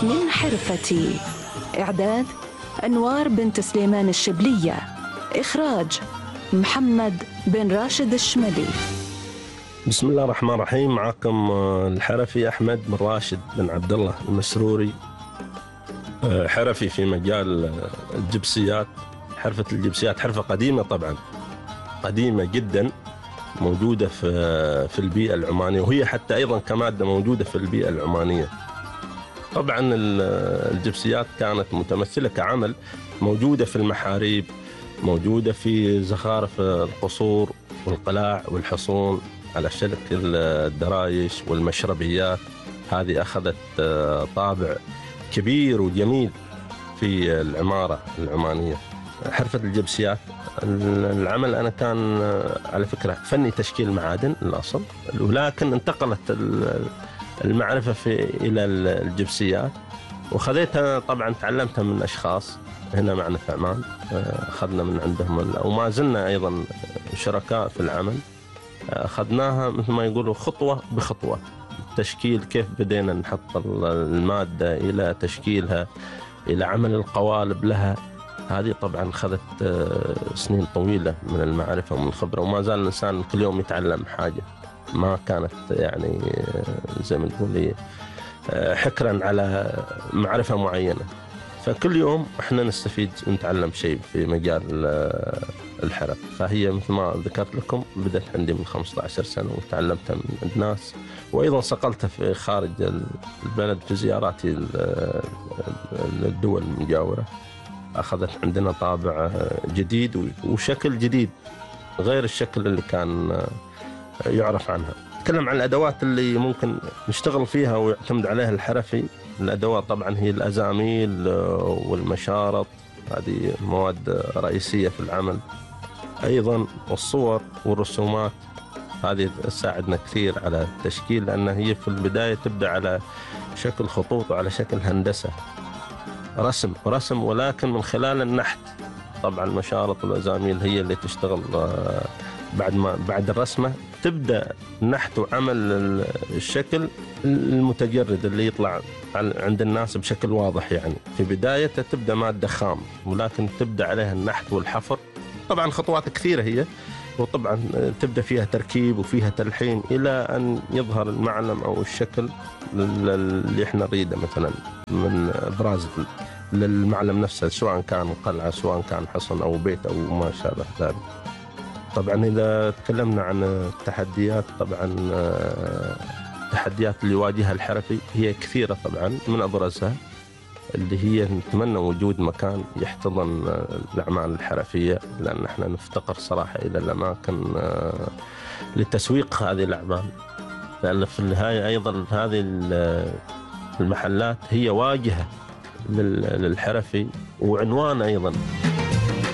من حرفتي. إعداد أنوار بنت سليمان الشبلية. إخراج محمد بن راشد الشملي. بسم الله الرحمن الرحيم. معكم الحرفي أحمد بن راشد بن عبد الله المسروري، حرفي في مجال الجبسيات. حرفة الجبسيات حرفة قديمة، طبعا قديمة جدا، موجودة في البيئة العمانية، وهي حتى أيضا كمادة موجودة في البيئة العمانية. طبعا الجبسيات كانت متمثلة كعمل موجودة في المحاريب، موجودة في زخارف القصور والقلاع والحصون على شكل الدرايش والمشربيات. هذه أخذت طابع كبير وجميل في العمارة العمانية. حرفة الجبسيات العمل أنا كان على فكرة فني تشكيل معادن الأصل، ولكن انتقلت المعرفة إلى الجبسيات، وخذيتها طبعا تعلمتها من أشخاص هنا معنا في عمان، أخذنا من عندهم وما زلنا أيضا شركاء في العمل. أخذناها مثل ما يقولوا خطوة بخطوة، تشكيل كيف بدينا نحط المادة إلى تشكيلها إلى عمل القوالب لها. هذه طبعا أخذت سنين طويلة من المعرفة ومن الخبرة، وما زال الإنسان كل يوم يتعلم حاجة. ما كانت يعني زي ما نقول حكرا على معرفة معينة، فكل يوم احنا نستفيد ونتعلم شيء في مجال الحرف. فهي مثل ما ذكرت لكم بدأت عندي من 15 سنة وتعلمتها من الناس، وأيضا صقلتها في خارج البلد في زياراتي للدول المجاورة. أخذت عندنا طابع جديد وشكل جديد غير الشكل اللي كان يعرف عنها. نتكلم عن الأدوات اللي ممكن نشتغل فيها ويعتمد عليها الحرفي. الأدوات طبعا هي الأزاميل والمشارط، هذه مواد رئيسية في العمل. أيضا الصور والرسومات، هذه تساعدنا كثير على التشكيل، لأن هي في البداية تبدأ على شكل خطوط وعلى شكل هندسة، رسم ولكن من خلال النحت. طبعا المشارط والأزاميل هي اللي تشتغل بعد الرسمة، تبدأ نحت وعمل الشكل المتجرد اللي يطلع عند الناس بشكل واضح. يعني في بدايته تبدأ مادة خام، ولكن تبدأ عليها النحت والحفر. طبعا خطوات كثيرة هي، وطبعا تبدأ فيها تركيب وفيها تلحين إلى أن يظهر المعلم أو الشكل اللي احنا نريده، مثلا من إبراز للمعلم نفسه، سواء كان قلعة سواء كان حصن أو بيت أو ما شابه ذلك. طبعا إذا تكلمنا عن التحديات، طبعا التحديات اللي يواجهها الحرفي هي كثيرة. طبعا من أبرزها اللي هي نتمنى وجود مكان يحتضن الأعمال الحرفية، لأن احنا نفتقر صراحة إلى الأماكن لتسويق هذه الأعمال. لأن في النهاية أيضا هذه المحلات هي واجهة للحرفي وعنوان أيضا.